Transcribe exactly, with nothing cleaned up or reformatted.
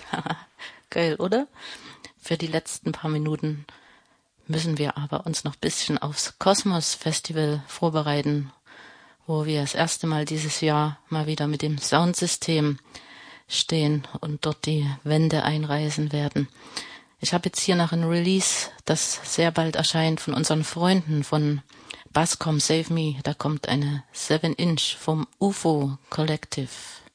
Geil, oder? Für die letzten paar Minuten müssen wir aber uns noch ein bisschen aufs Kosmos Festival vorbereiten, wo wir das erste Mal dieses Jahr mal wieder mit dem Soundsystem stehen und dort die Wände einreißen werden. Ich habe jetzt hier noch ein Release, das sehr bald erscheint von unseren Freunden von Basscom Save Me. Da kommt eine seven inch vom U F O Collective.